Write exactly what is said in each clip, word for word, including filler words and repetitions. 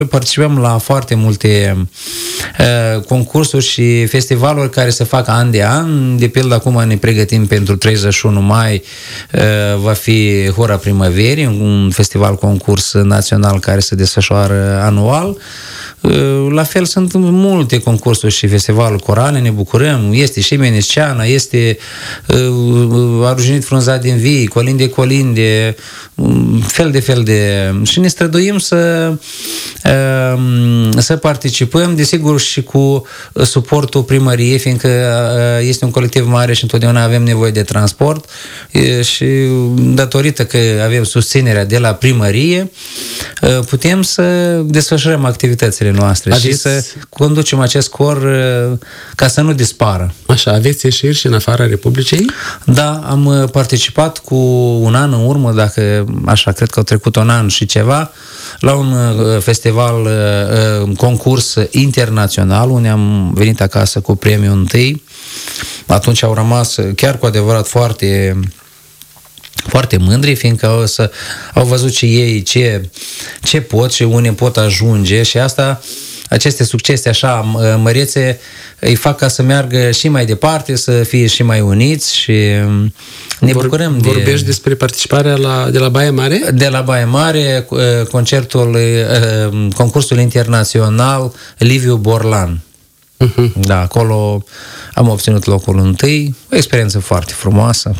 Participăm la foarte multe uh, concursuri și festivaluri care se fac an de an. De pildă, acum ne pregătim pentru treizeci și unu mai, uh, va fi Hora Primăverii, un festival concurs național care se desfășoară anual. La fel sunt multe concursuri și festivaluri corale, ne bucurăm, este și Menesceana, este uh, Aruginit Frunzat din Vii, Colinde Colinde, fel de fel de... și ne străduim să uh, să participăm, desigur și cu suportul primăriei, fiindcă uh, este un colectiv mare și întotdeauna avem nevoie de transport uh, și datorită că avem susținerea de la primărie, uh, putem să desfășurăm activitățile noastre aveți... și să conducem acest cor uh, ca să nu dispară. Așa, aveți ieșiri și în afara Republicii? Da, am participat cu un an în urmă, dacă așa, cred că au trecut un an și ceva, la un uh, festival, uh, concurs internațional, unde am venit acasă cu premiul întâi. Atunci au rămas chiar cu adevărat foarte foarte mândri, fiindcă au, să, au văzut și ei ce, ce pot și unde pot ajunge și asta, aceste succese așa mărețe îi fac ca să meargă și mai departe, să fie și mai uniți și ne Vor, bucurăm de... Vorbești despre participarea la, de la Baia Mare? De la Baia Mare, concertul, concursul internațional Liviu Borlan. Uh-huh. Da, acolo am obținut locul întâi, o experiență foarte frumoasă.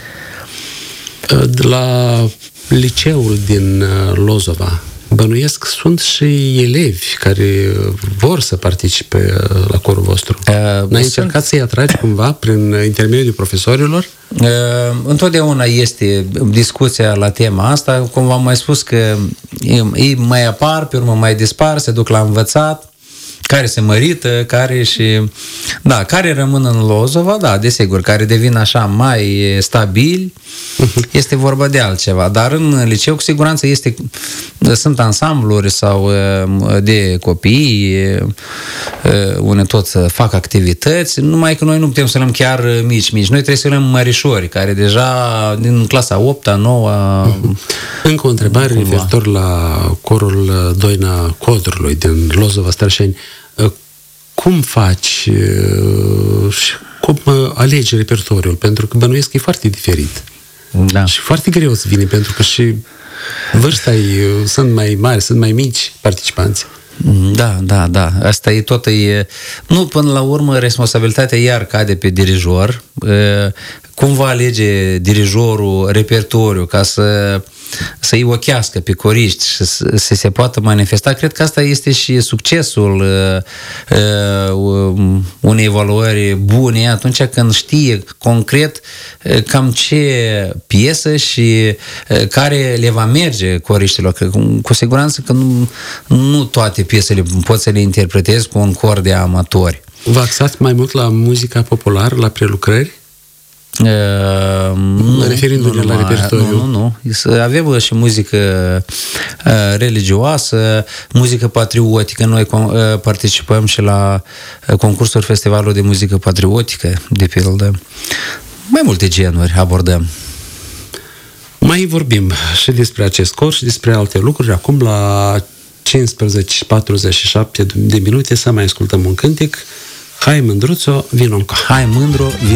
De la liceul din Lozova, bănuiesc, sunt și elevi care vor să participe la corul vostru. Uh, N-ai încercat să-i atragi cumva prin intermediul profesorilor? Uh, întotdeauna este discuția la tema asta, cum v-am mai spus că ei mai apar, pe urmă mai dispar, se duc la învățat, care se mărită, care și... Da, care rămân în Lozova, da, desigur, care devin așa mai stabili, este vorba de altceva. Dar în liceu, cu siguranță, este, sunt ansambluri sau de copii, unde tot fac activități, numai că noi nu putem să luăm chiar mici, mici. Noi trebuie să luăm mărișori, care deja din clasa a opta, noua... Încă o întrebare referitor la corul Doina Codrului din Lozova Stărșeni. Cum faci și cum alegi repertoriul? Pentru că bănuiesc că e foarte diferit. Da. Și foarte greu să vine, pentru că și vârsta sunt mai mari, sunt mai mici participanți. Da, da, da. Asta e tot. E... Nu, până la urmă, responsabilitatea iar cade pe dirijor. Cum va alege dirijorul repertoriu ca să să-i ochească pe coriști și să, să se poată manifesta. Cred că asta este și succesul uh, uh, unei evaluări bune atunci când știe concret uh, cam ce piesă și uh, care le va merge coriștilor. Că, cu, cu siguranță că nu, nu toate piesele poți să le interpretezi cu un cor de amatori. Vă axați mai mult la muzica populară, la prelucrări? Uh, nu, referindu-ne nu, la repertoriu. Nu, nu, nu. Avem și muzică uh, religioasă, muzică patriotică. Noi uh, participăm și la uh, concursul festivalului de muzică patriotică, de pildă. Mai multe genuri abordăm. Mai vorbim și despre acest cor și despre alte lucruri. Acum la cincisprezece patruzeci și șapte de minute să mai ascultăm un cântec. Hai, mândruțo, vino încă. Hai, mândru, vino.